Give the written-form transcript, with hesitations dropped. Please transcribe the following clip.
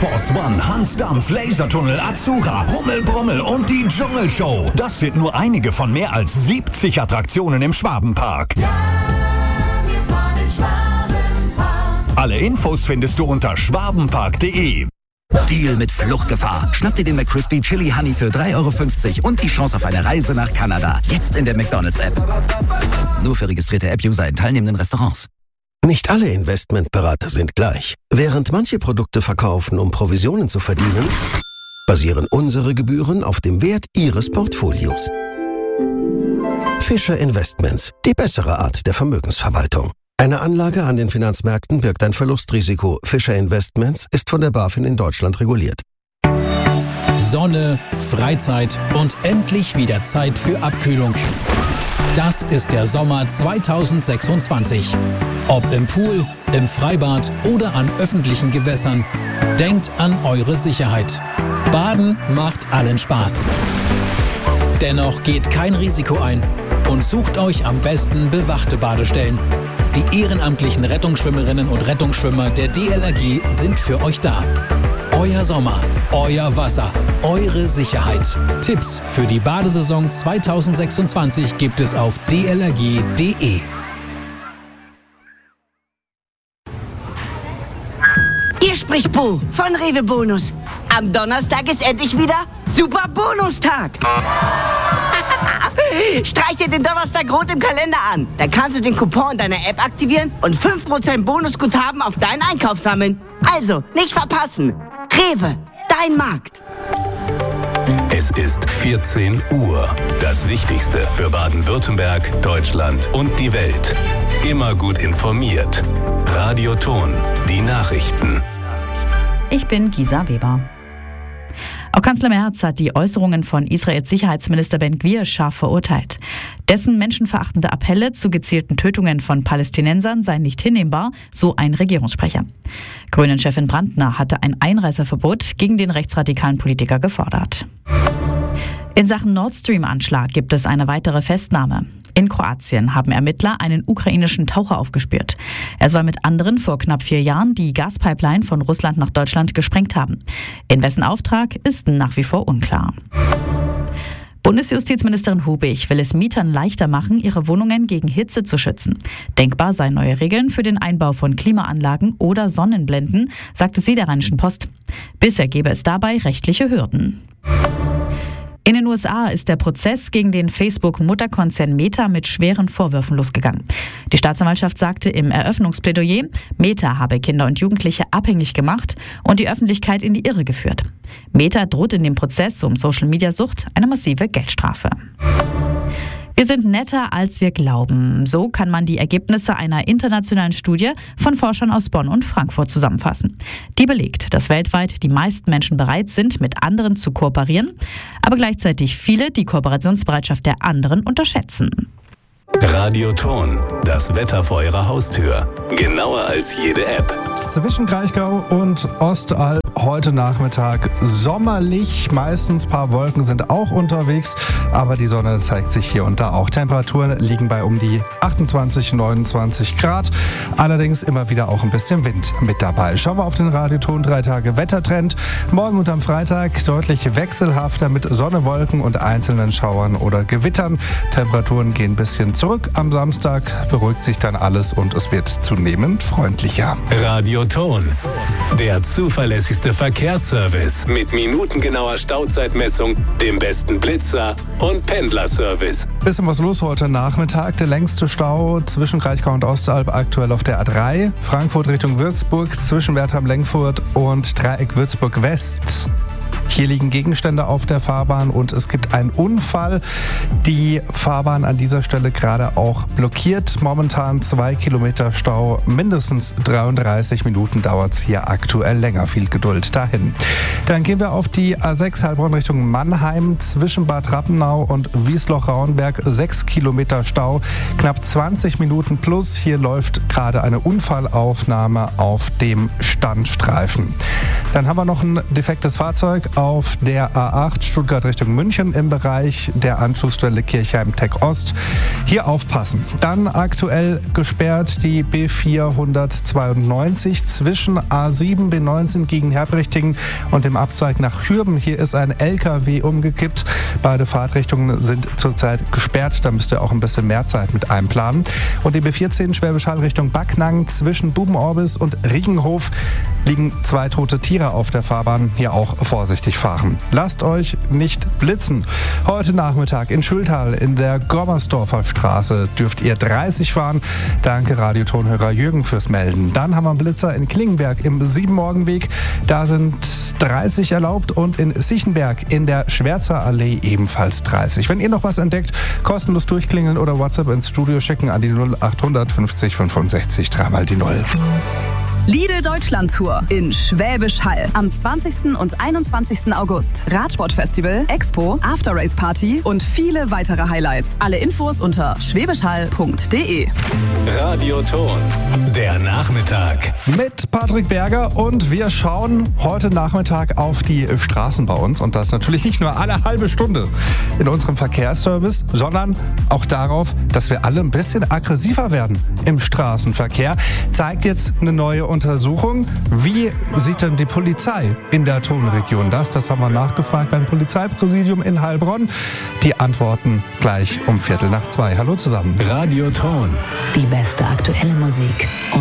Force One, Hans Dampf, Lasertunnel, Azura, Rummel Brummel und die Dschungelshow. Das sind nur einige von mehr als 70 Attraktionen im Schwabenpark. Ja, wir fahren in Schwabenpark. Alle Infos findest du unter schwabenpark.de. Deal mit Fluchtgefahr. Schnapp dir den McCrispy Chili Honey für 3,50 € und die Chance auf eine Reise nach Kanada. Jetzt in der McDonald's-App. Nur für registrierte App-User in teilnehmenden Restaurants. Nicht alle Investmentberater sind gleich. Während manche Produkte verkaufen, um Provisionen zu verdienen, basieren unsere Gebühren auf dem Wert Ihres Portfolios. Fischer Investments, die bessere Art der Vermögensverwaltung. Eine Anlage an den Finanzmärkten birgt ein Verlustrisiko. Fischer Investments ist von der BaFin in Deutschland reguliert. Sonne, Freizeit und endlich wieder Zeit für Abkühlung. Das ist der Sommer 2026. Ob im Pool, im Freibad oder an öffentlichen Gewässern. Denkt an eure Sicherheit. Baden macht allen Spaß. Dennoch geht kein Risiko ein und sucht euch am besten bewachte Badestellen. Die ehrenamtlichen Rettungsschwimmerinnen und Rettungsschwimmer der DLRG sind für euch da. Euer Sommer, euer Wasser, eure Sicherheit. Tipps für die Badesaison 2026 gibt es auf dlrg.de. Hier spricht Bo von Rewe Bonus. Am Donnerstag ist endlich wieder Super Bonustag. Streich dir den Donnerstag rot im Kalender an. Dann kannst du den Coupon in deiner App aktivieren und 5% Bonusguthaben auf deinen Einkauf sammeln. Also, nicht verpassen. Rewe, dein Markt. Es ist 14 Uhr. Das Wichtigste für Baden-Württemberg, Deutschland und die Welt. Immer gut informiert. Radio Ton, die Nachrichten. Ich bin Gisa Weber. Auch Kanzler Merz hat die Äußerungen von Israels Sicherheitsminister Ben-Gvir scharf verurteilt. Dessen menschenverachtende Appelle zu gezielten Tötungen von Palästinensern seien nicht hinnehmbar, so ein Regierungssprecher. Grünen-Chefin Brandner hatte ein Einreiseverbot gegen den rechtsradikalen Politiker gefordert. In Sachen Nord Stream-Anschlag gibt es eine weitere Festnahme. In Kroatien haben Ermittler einen ukrainischen Taucher aufgespürt. Er soll mit anderen vor knapp 4 Jahren die Gaspipeline von Russland nach Deutschland gesprengt haben. In wessen Auftrag ist nach wie vor unklar. Bundesjustizministerin Hubig will es Mietern leichter machen, ihre Wohnungen gegen Hitze zu schützen. Denkbar seien neue Regeln für den Einbau von Klimaanlagen oder Sonnenblenden, sagte sie der Rheinischen Post. Bisher gäbe es dabei rechtliche Hürden. In den USA ist der Prozess gegen den Facebook-Mutterkonzern Meta mit schweren Vorwürfen losgegangen. Die Staatsanwaltschaft sagte im Eröffnungsplädoyer, Meta habe Kinder und Jugendliche abhängig gemacht und die Öffentlichkeit in die Irre geführt. Meta droht in dem Prozess um Social-Media-Sucht eine massive Geldstrafe. Wir sind netter, als wir glauben. So kann man die Ergebnisse einer internationalen Studie von Forschern aus Bonn und Frankfurt zusammenfassen. Die belegt, dass weltweit die meisten Menschen bereit sind, mit anderen zu kooperieren, aber gleichzeitig viele die Kooperationsbereitschaft der anderen unterschätzen. Radio Ton, das Wetter vor Ihrer Haustür. Genauer als jede App. Zwischen Kraichgau und Ostalb heute Nachmittag sommerlich. Meistens ein paar Wolken sind auch unterwegs, aber die Sonne zeigt sich hier und da auch. Temperaturen liegen bei um die 28, 29 Grad. Allerdings immer wieder auch ein bisschen Wind mit dabei. Schauen wir auf den Radioton 3 Tage Wettertrend. Morgen und am Freitag deutlich wechselhafter mit Sonne, Wolken und einzelnen Schauern oder Gewittern. Temperaturen gehen ein bisschen zurück. Am Samstag beruhigt sich dann alles und es wird zunehmend freundlicher. Radio Ton, der zuverlässigste Verkehrsservice mit minutengenauer Stauzeitmessung, dem besten Blitzer und Pendlerservice. Bisschen was los heute Nachmittag. Der längste Stau zwischen Kraichgau und Ostalb aktuell auf der A3. Frankfurt Richtung Würzburg zwischen Wertheim-Lengfurt und Dreieck Würzburg West. Hier liegen Gegenstände auf der Fahrbahn und es gibt einen Unfall. Die Fahrbahn an dieser Stelle gerade auch blockiert. Momentan 2 Kilometer Stau. Mindestens 33 Minuten dauert es hier aktuell länger. Viel Geduld dahin. Dann gehen wir auf die A6 Heilbronn Richtung Mannheim. Zwischen Bad Rappenau und Wiesloch-Rauenberg 6 Kilometer Stau. Knapp 20 Minuten plus. Hier läuft gerade eine Unfallaufnahme auf dem Standstreifen. Dann haben wir noch ein defektes Fahrzeug auf der A8 Stuttgart Richtung München im Bereich der Anschlussstelle Kirchheim-Tech Ost. Hier aufpassen. Dann aktuell gesperrt die B492 zwischen A7, B19 gegen Herbrichtingen und dem Abzweig nach Hürben. Hier ist ein LKW umgekippt. Beide Fahrtrichtungen sind zurzeit gesperrt. Da müsst ihr auch ein bisschen mehr Zeit mit einplanen. Und die B14 Schwäbisch Hall Richtung Backnang zwischen Bubenorbis und Riegenhof liegen 2 tote Tiere auf der Fahrbahn. Hier auch vorsichtig fahren. Lasst euch nicht blitzen. Heute Nachmittag in Schülthal in der Gommersdorfer Straße dürft ihr 30 fahren. Danke Radiotonhörer Jürgen fürs Melden. Dann haben wir einen Blitzer in Klingenberg im Siebenmorgenweg. Da sind 30 erlaubt und in Sichenberg in der Schwärzer Allee ebenfalls 30. Wenn ihr noch was entdeckt, kostenlos durchklingeln oder WhatsApp ins Studio schicken an die 0800 50 65 3 die 0. Lidl Deutschland Tour in Schwäbisch Hall am 20. und 21. August. Radsportfestival, Expo, After-Race Party und viele weitere Highlights. Alle Infos unter schwäbischhall.de. Radioton, der Nachmittag. Mit Patrick Berger und wir schauen heute Nachmittag auf die Straßen bei uns und das natürlich nicht nur alle halbe Stunde in unserem Verkehrsservice, sondern auch darauf, dass wir alle ein bisschen aggressiver werden im Straßenverkehr. Zeigt jetzt eine neue Untersuchung. Wie sieht denn die Polizei in der Tonregion das? Das haben wir nachgefragt beim Polizeipräsidium in Heilbronn. Die Antworten gleich um 1:15. Hallo zusammen. Radioton. Die beste aktuelle Musik.